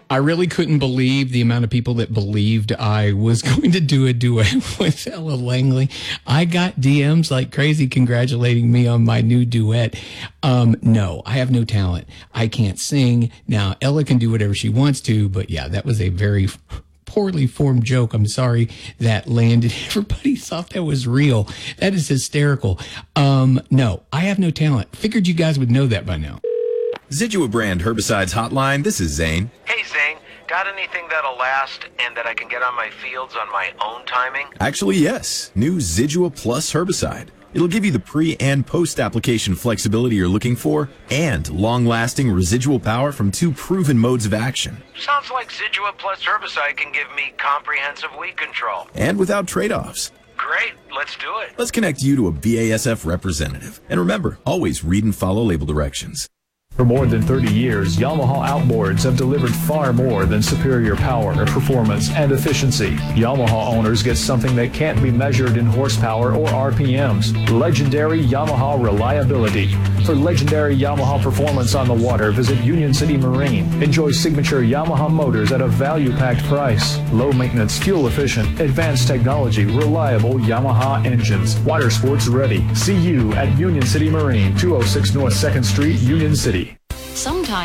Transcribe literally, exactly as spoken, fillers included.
I really couldn't believe the amount of people that believed I was going to do a duet with Ella Langley. I got D Ms like crazy congratulating me on my new duet. Um, no, I have no talent. I can't sing. Now, Ella can do whatever she wants to, but yeah, that was a very poorly formed joke. I'm sorry that landed. Everybody thought that was real. That is hysterical. Um, no, I have no talent. Figured you guys would know that by now. Zidua brand herbicides hotline. This is Zane. Hey, Zane. Got anything that'll last and that I can get on my fields on my own timing? Actually, yes. New Zidua Plus herbicide. It'll give you the pre- and post-application flexibility you're looking for and long-lasting residual power from two proven modes of action. Sounds like Zidua Plus herbicide can give me comprehensive weed control. And without trade-offs. Great. Let's do it. Let's connect you to a B A S F representative. And remember, always read and follow label directions. For more than thirty years, Yamaha outboards have delivered far more than superior power, performance, and efficiency. Yamaha owners get something that can't be measured in horsepower or R P Ms. Legendary Yamaha reliability. For legendary Yamaha performance on the water, visit Union City Marine. Enjoy signature Yamaha motors at a value-packed price. Low maintenance, fuel efficient, advanced technology, reliable Yamaha engines. Water sports ready. See you at Union City Marine, two oh six North second Street, Union City. Sometimes